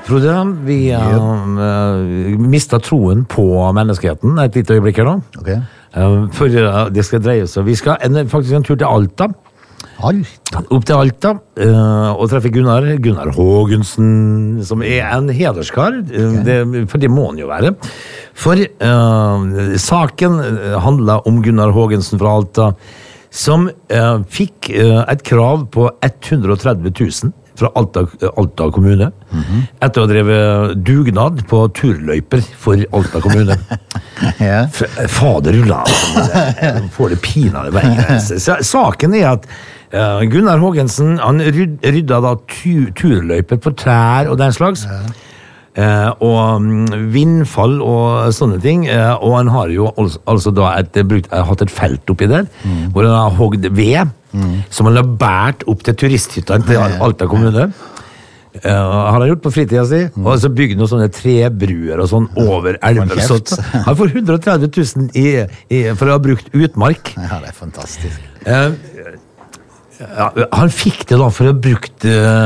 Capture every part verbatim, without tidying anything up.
Frode, vi uh, mistet troen på menneskeheten et lite øyeblikk her nå. Okay. Uh, for uh, det skal dreie seg. Vi skal en, faktisk en tur til Alta. Alta? Opp til Alta uh, og treffe Gunnar, Gunnar Hågensen, som er en hederskar. Okay. Det, for det må han jo være. For uh, saken handler om Gunnar Hågensen fra Alta, som uh, fikk uh, et krav på hundre og tretti tusen fra Alta, Alta kommune, mm-hmm. etter å ha drevet dugnad på turløyper for Alta kommune. Ja. Fader rulla, får det pinade veien. Saken er at uh, Gunnar Hågensen, han ryd, rydda da tu, turløyper på trær og den slags, ja. Uh, og um, vindfall og sånne ting, uh, og han har jo altså, altså da et, brukt, uh, hatt et felt oppi der, mm. hvor han har hogd ved, mm. som han har bært opp til turisthyttene til Alta kommune. Uh, han har gjort på fritida si, mm. og så bygd noen sånne trebruer og sånn over elver. Så, han får hundre og tretti tusen i, i, for å ha brukt utmark. Ja, det er fantastisk. Uh, Ja, han fikk det da for å ha brukt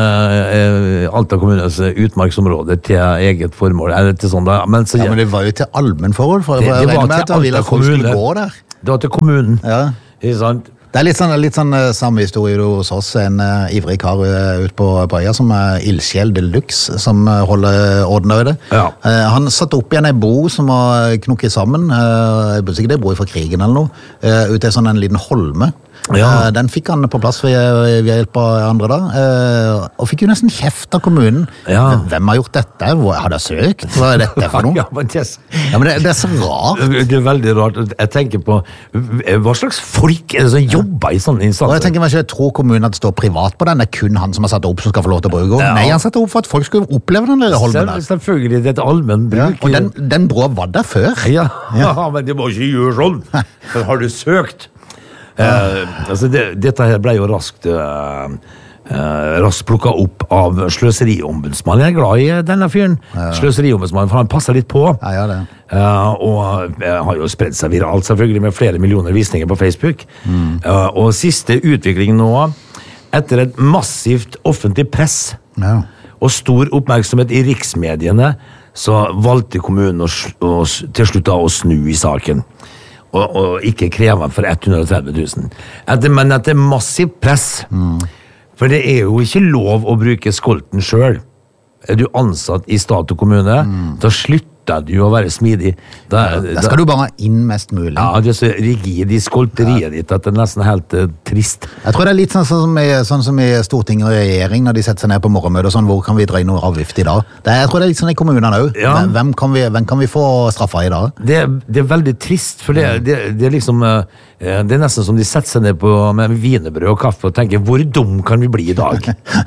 uh, Alta kommunes utmarksområde til eget formål. Eller til sånn da. Men, så, ja, men det var jo til allmenn forhold. For, det, for det var til Alta kommune. Det var til kommunen. Ja. Ikke sant? Det er litt sånn, litt sånn uh, samme historie hos oss. En uh, ivrig kar uh, ut på, på øya som er ildsjel deluxe, som uh, holder orden over det. Ja. Uh, han satte opp igjen en bro som var knukket sammen. Uh, jeg burde sikkert det er bro fra krigen eller noe. Uh, ut til sånn en liten holme. Ja. Den fikk han på plass ved, ved hjelp av andre da, og fikk jo nesten kjeft av kommunen. Ja. Hvem har gjort dette? Har det søkt? Hva er dette for noe? Ja, men, yes. ja, men det, det er så rart. Det er veldig rart. Jeg tenker på, hva slags folk er det som jobber i sånne instanser? Og jeg tenker meg ikke, jeg tror kommunen at det står privat på den, det er kun han som har satt opp som skal få lov til å bruke. Ja. Nei, han satte opp for at folk skulle oppleve den lille holmen der. Selvfølgelig, det er et allmenn bruk. Ja, og den, den brå var der før. Ja, ja. ja men det må ikke gjøre sånn. For har du søkt? Uh, altså det, dette her ble jo raskt uh, uh, raskt plukket opp av sløseriombudsmannen. Jeg er glad i denne fyren. Ja. Sløseriombudsmannen, for han passer litt på. Ja, ja, det. Uh, og uh, har jo spredt seg viralt, selvfølgelig, med flere millioner visninger på Facebook. Mm. Uh, og siste utvikling nå, etter et massivt offentlig press ja. og stor oppmerksomhet i riksmediene, så valgte kommunen å, å, til slutt å snu i saken. Og, og ikke kreve for hundre og tretti tusen. Etter, men etter massivt press. Mm. For det er jo ikke lov å bruke skolten selv. Er du ansatt i stat og kommune, mm. da slutter du å være smidig. Da, ja, da skal da, du bare inn mest mulig. Ja, det er så rigid i skolteriet ja. ditt at det er nesten helt uh, trist. Jeg tror det er litt sånn som, i, sånn som i Stortinget og regjering, når de setter seg ned på morgenmøte og sånn, hvor kan vi dra inn noe avgift i dag? Det er, jeg tror det er litt sånn i kommunene også. Ja. Hvem, kan vi, hvem kan vi få straffa i dag? Det, det er veldig trist, for det, det, det er liksom uh, det er nesten som de setter seg ned på, med wienerbrød og kaffe og tenker, hvor dum kan vi bli i dag?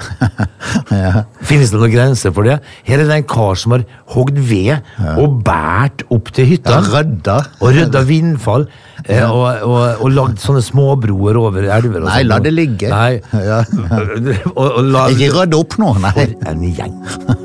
ja. Finnes det noen grenser for det? Her er det en kar som har hogd ved ja. og bært opp til hytta. Ja, rødda. Og rødda vindfall. Ja. Og, og, og lagd sånne småbroer over elver. Og nei, la det ligge. Nei. Ja. og, og la, ikke rødde opp nå, nei. For en gjeng.